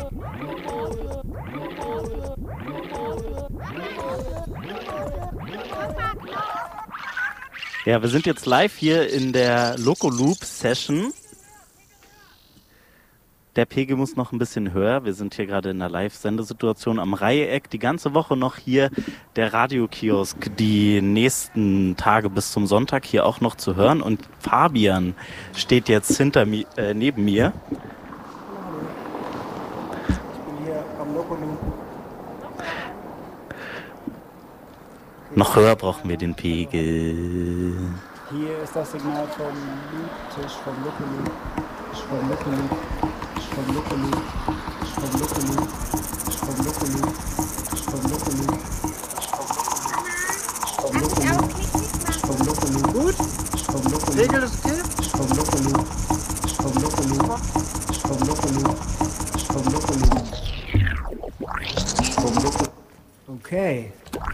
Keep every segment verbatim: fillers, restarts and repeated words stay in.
Ja, wir sind jetzt live hier in der Loco-Loop-Session. Der Pegel muss noch ein bisschen höher. Wir sind hier gerade in einer Live-Sendesituation am Reiheck. Die ganze Woche noch hier der Radiokiosk. Die nächsten Tage bis zum Sonntag hier auch noch zu hören. Und Fabian steht jetzt hinter mir, äh, neben mir. Ich bin hier am Loco-Loop. Noch höher brauchen wir den Pegel. Hier ist das Signal vom Loop-Tisch, vom Loco-Loop. Vom Loco-Loop. Vom Loco-Loop. Vom Loco-Loop. Vom Loco-Loop. Vom Loco-Loop. Vom Loco-Loop. Vom Loco-Loop. Gut. Vom Loco-Loop. Regel ist okay. Vom Loco-Loop. Vom Loco-Loop. Vom Loco-Loop. Vom Loco-Loop. Vom Loco-Loop. Okay.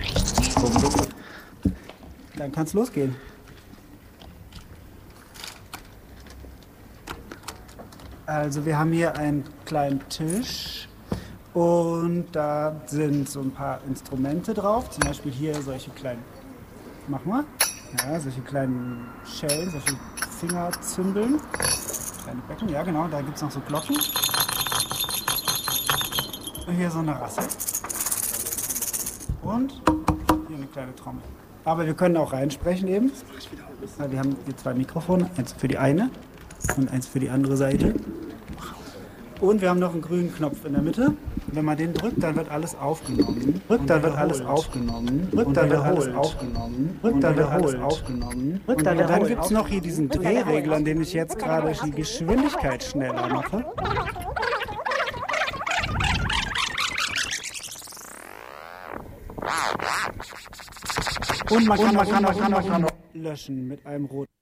Dann kann's losgehen. Also wir haben hier einen kleinen Tisch und da sind so ein paar Instrumente drauf. Zum Beispiel hier solche kleinen, mach mal, ja, solche kleinen Schellen, solche Fingerzündeln, kleine Becken, ja genau, da gibt es noch so Glocken. Und hier so eine Rasse. Und hier eine kleine Trommel. Aber wir können auch reinsprechen eben. Ja, wir haben hier zwei Mikrofone, eins für die eine und eins für die andere Seite. Und wir haben noch einen grünen Knopf in der Mitte. Wenn man den drückt, dann wird alles aufgenommen. Drückt, dann wird alles aufgenommen. Drückt, dann wird alles aufgenommen. Drückt, dann wird alles aufgenommen. Und dann gibt es noch hier diesen Drehregler, an dem ich jetzt gerade die Geschwindigkeit schneller mache. Und man kann, man kann, man kann, man kann löschen mit einem roten.